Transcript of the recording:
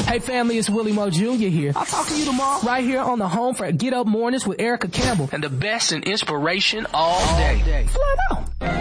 Hey family, it's Willie Mo Jr. here. I'll talk to you tomorrow right here on the home for Get Up Mornings with Erica Campbell and the best in inspiration all day. Flat out.